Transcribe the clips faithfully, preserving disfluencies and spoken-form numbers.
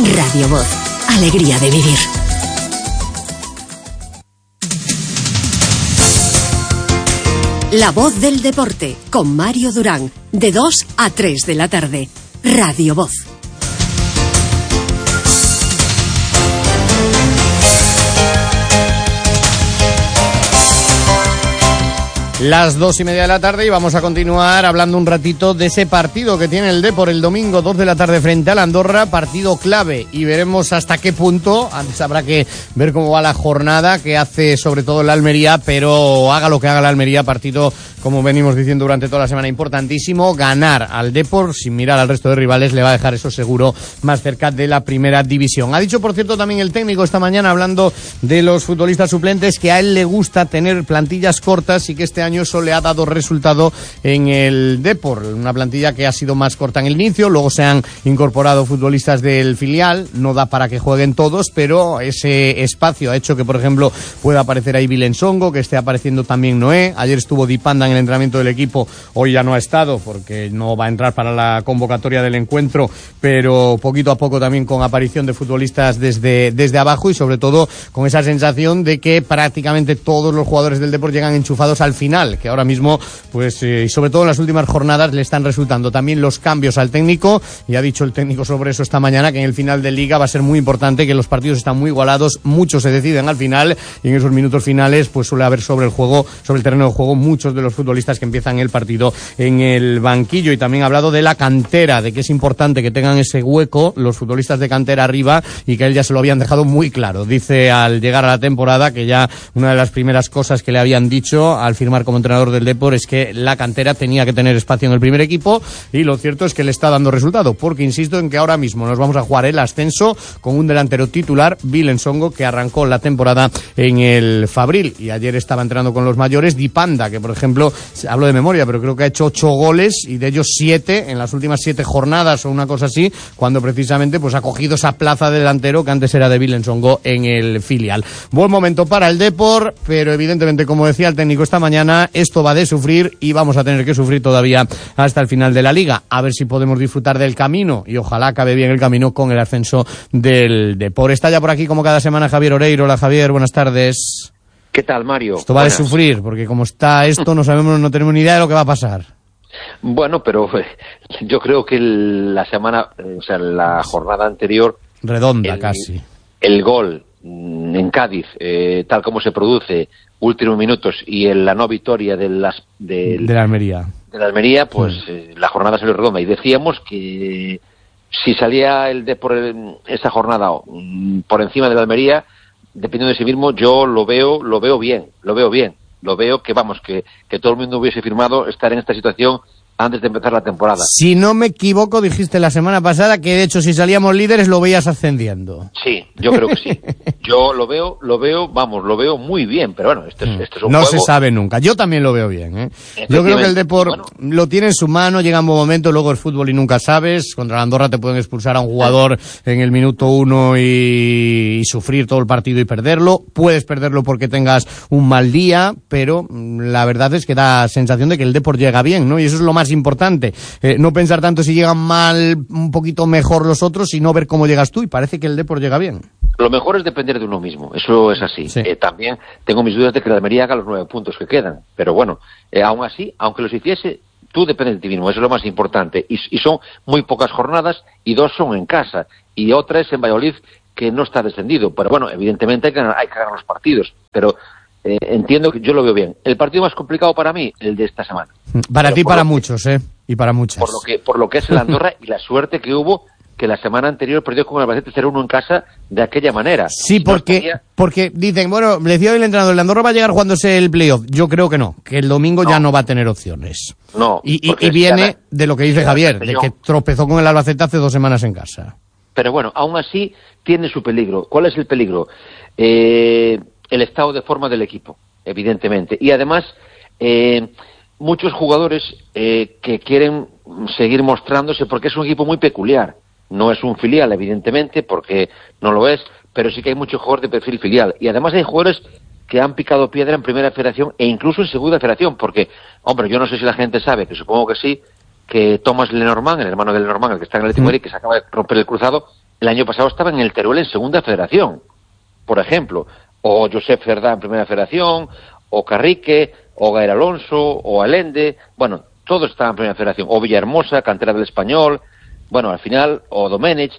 Radio Voz, alegría de vivir. La Voz del Deporte, con Mario Durán, de dos a tres de la tarde. Radio Voz. Las dos y media de la tarde y vamos a continuar hablando un ratito de ese partido que tiene el Depor el domingo, dos de la tarde frente al Andorra, partido clave, y veremos hasta qué punto. Antes habrá que ver cómo va la jornada que hace sobre todo la Almería, pero haga lo que haga la Almería, partido, como venimos diciendo durante toda la semana, importantísimo. Ganar al Depor sin mirar al resto de rivales le va a dejar, eso seguro, más cerca de la primera división. Ha dicho, por cierto, también el técnico esta mañana, hablando de los futbolistas suplentes, que a él le gusta tener plantillas cortas y que este año eso le ha dado resultado en el Depor, una plantilla que ha sido más corta en el inicio, luego se han incorporado futbolistas del filial, no da para que jueguen todos, pero ese espacio ha hecho que, por ejemplo, pueda aparecer ahí Vilensongo, que esté apareciendo también Noé. Ayer estuvo Dipanda en el entrenamiento del equipo, hoy ya no ha estado porque no va a entrar para la convocatoria del encuentro, pero poquito a poco también con aparición de futbolistas desde, desde abajo, y sobre todo con esa sensación de que prácticamente todos los jugadores del Depor llegan enchufados al final, que ahora mismo, pues, eh, y sobre todo en las últimas jornadas, le están resultando también los cambios al técnico, y ha dicho el técnico sobre eso esta mañana, que en el final de Liga va a ser muy importante, que los partidos están muy igualados, muchos se deciden al final, y en esos minutos finales, pues suele haber sobre el juego, sobre el terreno de juego, muchos de los futbolistas que empiezan el partido en el banquillo. Y también ha hablado de la cantera, de que es importante que tengan ese hueco los futbolistas de cantera arriba, y que a él ya se lo habían dejado muy claro. Dice, al llegar a la temporada, que ya una de las primeras cosas que le habían dicho al firmar como entrenador del Depor es que la cantera tenía que tener espacio en el primer equipo, y lo cierto es que le está dando resultado, porque insisto en que ahora mismo nos vamos a jugar el ascenso con un delantero titular, Vilensongo, que arrancó la temporada en el Fabril y ayer estaba entrenando con los mayores. Dipanda, que por ejemplo, hablo de memoria, pero creo que ha hecho ocho goles, y de ellos siete en las últimas siete jornadas o una cosa así, cuando precisamente pues ha cogido esa plaza de delantero que antes era de Vilensongo en el filial. Buen momento para el Depor, pero evidentemente, como decía el técnico esta mañana, esto va de sufrir, y vamos a tener que sufrir todavía hasta el final de la Liga. A ver si podemos disfrutar del camino, y ojalá acabe bien el camino con el ascenso del Depor. Está ya por aquí, como cada semana, Javier Oreiro. Hola, Javier, buenas tardes. ¿Qué tal, Mario? Esto va Buenas. de sufrir, porque como está esto, no sabemos, no tenemos ni idea de lo que va a pasar. Bueno, pero eh, yo creo que el, la semana, eh, o sea, la jornada anterior... Redonda, el, casi. El gol mm, en Cádiz, eh, tal como se produce, últimos minutos, y en la no victoria de, las, de, de la Almería. De la Almería, pues sí. eh, la jornada salió redonda. Y decíamos que si salía el de por el, esa jornada mm, por encima de la Almería, dependiendo de sí mismo, yo lo veo, lo veo bien, lo veo bien. Lo veo que, vamos, que, que todo el mundo hubiese firmado estar en esta situación antes de empezar la temporada. Si no me equivoco, dijiste la semana pasada que, de hecho, si salíamos líderes lo veías ascendiendo. Sí, yo creo que sí. Yo lo veo, lo veo, vamos, lo veo muy bien, pero bueno, este es, este es un no juego. se sabe nunca. Yo también lo veo bien, ¿eh? Yo creo que el Depor, bueno, lo tiene en su mano, llega un buen momento, luego el fútbol y nunca sabes. Contra la Andorra te pueden expulsar a un jugador en el minuto uno y, y sufrir todo el partido y perderlo. Puedes perderlo porque tengas un mal día, pero la verdad es que da sensación de que el Depor llega bien, ¿no? Y eso es lo más importante. Eh, no pensar tanto si llegan mal, un poquito mejor los otros, sino ver cómo llegas tú, y parece que el Depor llega bien. Lo mejor es depender de uno mismo, eso es así. Sí. Eh, también tengo mis dudas de que la Almería haga los nueve puntos que quedan, pero bueno, eh, aún así, aunque los hiciese, tú dependes de ti mismo, eso es lo más importante. Y, y son muy pocas jornadas, y dos son en casa, y otra es en Valladolid, que no está descendido. Pero bueno, evidentemente hay que ganar, hay que ganar los partidos, pero... Eh, entiendo que yo lo veo bien. El partido más complicado para mí, el de esta semana. Para Pero ti, para muchos, ¿eh? Y para muchas. Por lo que, por lo que es el Andorra y la suerte que hubo, que la semana anterior perdió con el Albacete cero uno en casa de aquella manera. Sí, porque, no estaría... porque dicen, bueno, le decía el entrenador, el Andorra va a llegar jugándose el playoff. Yo creo que no, que el domingo no. ya no va a tener opciones. No. Y, y, y viene de lo que dice Javier, de que tropezó con el Albacete hace dos semanas en casa. Pero bueno, aún así tiene su peligro. ¿Cuál es el peligro? Eh... el estado de forma del equipo, evidentemente. Y además, eh, muchos jugadores eh, que quieren seguir mostrándose, porque es un equipo muy peculiar. No es un filial, evidentemente, porque no lo es, pero sí que hay muchos jugadores de perfil filial. Y además hay jugadores que han picado piedra en Primera Federación e incluso en Segunda Federación, porque, hombre, yo no sé si la gente sabe, que supongo que sí, que Thomas Lenormand, el hermano de Lenormand, el que está en el Atlético de Madrid, que se acaba de romper el cruzado, el año pasado estaba en el Teruel en segunda federación, por ejemplo, o Josep Cerdá en primera federación, o Carrique, o Gael Alonso, o Allende, bueno, todos estaban en primera federación, o Villahermosa, cantera del Español, bueno, al final, o Domenech.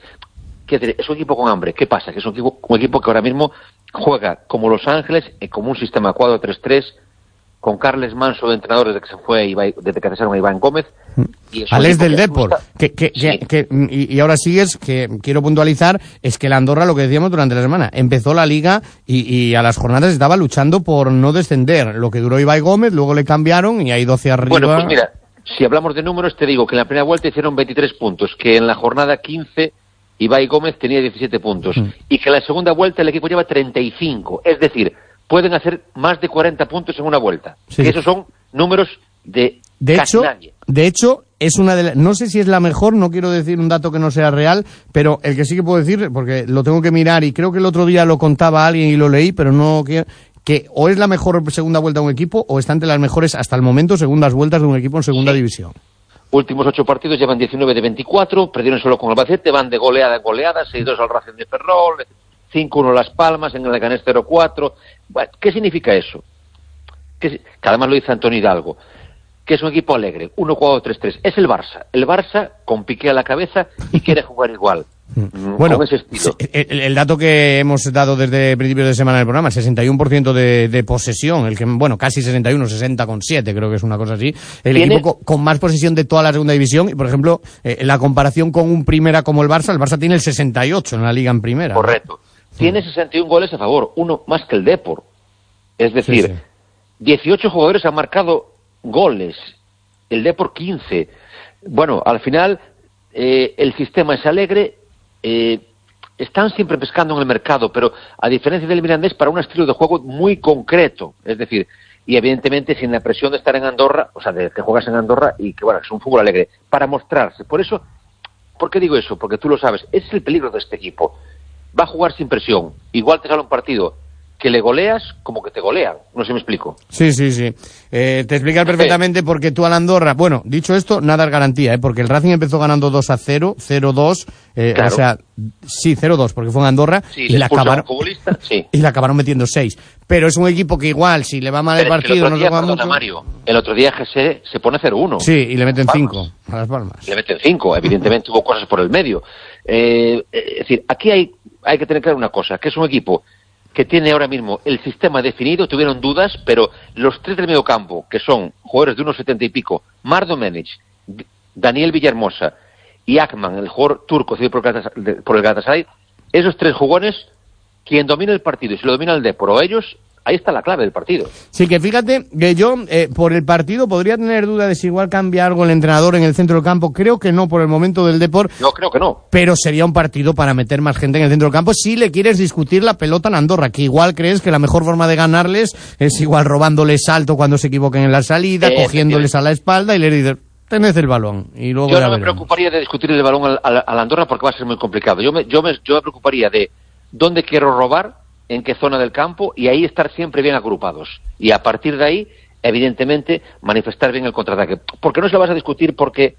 Es un equipo con hambre. ¿Qué pasa? Que es un equipo, un equipo que ahora mismo juega como Los Ángeles, y como un sistema cuatro tres tres, con Carles Manso de entrenador desde que se fue Ibai, desde que cesaron a Iván Gómez. Alex del Depor, que, que, sí. que, que y, y ahora sigues, que quiero puntualizar, es que la Andorra, lo que decíamos durante la semana, empezó la liga y, y a las jornadas estaba luchando por no descender. Lo que duró Ibai Gómez, luego le cambiaron y ha ido hacia arriba. Bueno, pues mira, si hablamos de números, te digo que en la primera vuelta hicieron veintitrés puntos, que en la jornada quince Ibai Gómez tenía diecisiete puntos, mm. y que en la segunda vuelta el equipo lleva treinta y cinco, es decir, pueden hacer más de cuarenta puntos en una vuelta. Sí. Que esos son números de, de casi hecho, nadie. De hecho, es una de las, no sé si es la mejor, no quiero decir un dato que no sea real, pero el que sí que puedo decir, porque lo tengo que mirar y creo que el otro día lo contaba alguien y lo leí, pero no quiero, que o es la mejor segunda vuelta de un equipo o está entre las mejores hasta el momento segundas vueltas de un equipo en segunda sí. división. Últimos ocho partidos llevan diecinueve de veinticuatro, perdieron solo con Albacete, van de goleada en goleada, seis dos al Racing de Ferrol, cinco uno Las Palmas, en el Leganés cero cuatro. Bueno, ¿qué significa eso? Que, que además lo dice Antonio Hidalgo, que es un equipo alegre, uno cuatro tres tres. Es el Barça. El Barça con Piqué a la cabeza y quiere jugar igual. Bueno, con ese estilo. El, el dato que hemos dado desde principios de semana en el programa, sesenta y uno por ciento de, de posesión, el que, bueno, casi sesenta y uno, sesenta coma siete, creo que es una cosa así. El equipo con, con más posesión de toda la segunda división, y por ejemplo, eh, en la comparación con un primera como el Barça, el Barça tiene el sesenta y ocho en la liga en primera. Correcto. ¿No? Tiene sesenta y uno goles a favor, uno más que el Depor. Es decir, sí, sí. dieciocho jugadores han marcado goles, el Depor quince. Bueno, al final eh, el sistema es alegre, eh, están siempre pescando en el mercado, pero a diferencia del Mirandés, para un estilo de juego muy concreto, es decir, y evidentemente sin la presión de estar en Andorra, o sea, de que juegas en Andorra y que, bueno, es un fútbol alegre, para mostrarse. Por eso, ¿por qué digo eso? Porque tú lo sabes, ese es el peligro de este equipo. Va a jugar sin presión, igual te sale un partido que le goleas como que te golean. No sé si me explico. Sí, sí, sí. Eh, te explicas perfectamente sí. Porque tú al Andorra... Bueno, dicho esto, nada es garantía, ¿eh? Porque el Racing empezó ganando dos a cero, cero dos, eh, claro. O sea, sí, cero dos, porque fue en Andorra, sí, y, la acabaron, sí. y la acabaron metiendo seis. Pero es un equipo que igual, si le va mal Pero el partido... El otro no día, se perdona, mucho... Mario, el otro día G C se pone cero uno. Sí, y le meten cinco a Las Palmas. Le meten cinco, evidentemente hubo cosas por el medio. Eh, es decir, aquí hay, hay que tener claro una cosa, que es un equipo que tiene ahora mismo el sistema definido, tuvieron dudas, pero los tres del medio campo, que son jugadores de unos setenta y pico, Mar Domenech, Daniel Villahermosa y Akman, el jugador turco cedido por el Galatasaray, esos tres jugones, quien domina el partido, y si lo domina el Depor o ellos, ahí está la clave del partido. Sí, que fíjate que yo, eh, por el partido, podría tener duda de si igual cambia algo el entrenador en el centro del campo. Creo que no, por el momento del Depor. Yo creo que no. Pero sería un partido para meter más gente en el centro del campo si le quieres discutir la pelota en Andorra, que igual crees que la mejor forma de ganarles es igual robándoles salto cuando se equivoquen en la salida, eh, cogiéndoles a la espalda y le dices, tened el balón. Y luego yo ya no me veremos. preocuparía de discutir el balón al, al, al Andorra porque va a ser muy complicado. Yo me, yo me, yo me preocuparía de dónde quiero robar, en qué zona del campo, y ahí estar siempre bien agrupados. Y a partir de ahí, evidentemente, manifestar bien el contraataque. Porque no se lo vas a discutir porque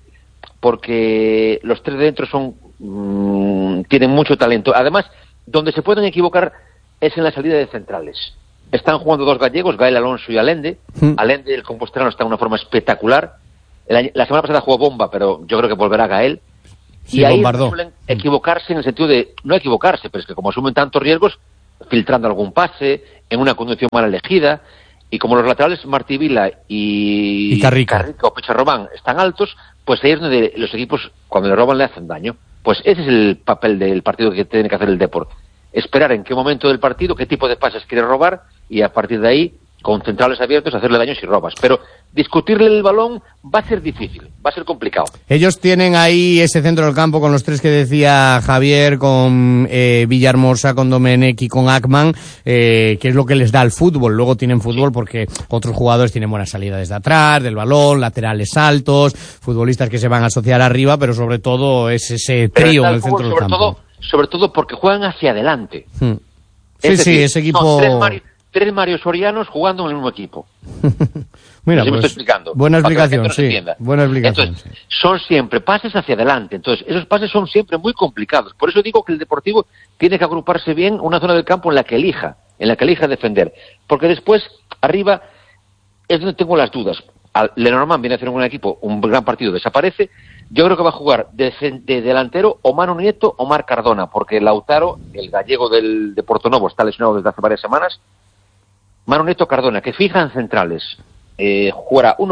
porque los tres de dentro son mmm, tienen mucho talento. Además, donde se pueden equivocar es en la salida de centrales. Están jugando dos gallegos, Gael Alonso y Allende. Mm. Allende, el compostelano, está de una forma espectacular. El, la semana pasada jugó Bomba, pero yo creo que volverá Gael. Sí, y ahí bombardó. Suelen equivocarse en el sentido de, no equivocarse, pero es que como asumen tantos riesgos, filtrando algún pase, en una conducción mal elegida, y como los laterales Martí Vila y, y Carrico. Carrico o Picharromán están altos, pues ahí es donde los equipos, cuando le roban, le hacen daño. Pues ese es el papel del partido que tiene que hacer el Depor. Esperar en qué momento del partido, qué tipo de pases quiere robar, y a partir de ahí, con centrales abiertos, hacerle daño si robas. Pero discutirle el balón va a ser difícil, va a ser complicado. Ellos tienen ahí ese centro del campo con los tres que decía Javier, con eh, Villahermosa, con Domenech y con Akman, eh, que es lo que les da el fútbol. Luego tienen fútbol porque otros jugadores tienen buena salida desde atrás, del balón, laterales altos, futbolistas que se van a asociar arriba, pero sobre todo es ese trío en el centro del campo. Todo, sobre todo porque juegan hacia adelante. Hmm. Sí, es decir, sí, ese equipo... Son tres, Mario, tres Mario Sorianos jugando en el mismo equipo. Mira, no sé si pues, me estoy explicando. buena explicación, no sí. Buena explicación. Entonces, sí. son siempre pases hacia adelante. Entonces, esos pases son siempre muy complicados. Por eso digo que el Deportivo tiene que agruparse bien una zona del campo en la que elija, en la que elija defender. Porque después, arriba, es donde tengo las dudas. Al Lenormand viene a hacer un gran equipo, un gran partido, desaparece. Yo creo que va a jugar de, de delantero o Manu Nieto o Marc Cardona, porque Lautaro, el gallego del de Portonovo, está lesionado desde hace varias semanas. Manu Nieto, Cardona, que fijan centrales. Eh, jugará uno